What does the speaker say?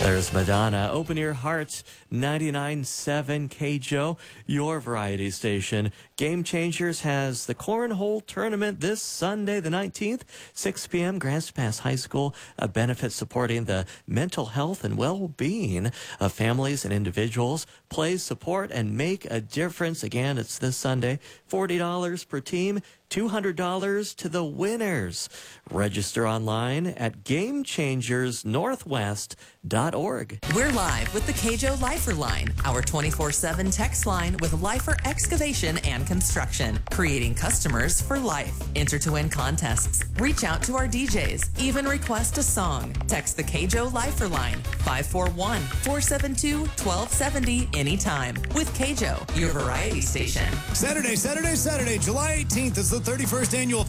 There's Madonna. Open your heart. 99.7 KJO, your variety station. Game Changers has the Cornhole Tournament this Sunday, the 19th, 6 p.m. Grants Pass High School, a benefit supporting the mental health and well-being of families and individuals. Play, support, and make a difference. Again, it's this Sunday. $40 per team. $200 to the winners. Register online at GameChangersNorthwest.org. We're live with the KJO Lifer Line, our 24/7 text line with Lifer Excavation and Construction, creating customers for life. Enter to win contests. Reach out to our DJs. Even request a song. Text the KJO Lifer Line, 541-472-1270 anytime. With KJO, your variety station. Saturday, July 18th is the 31st annual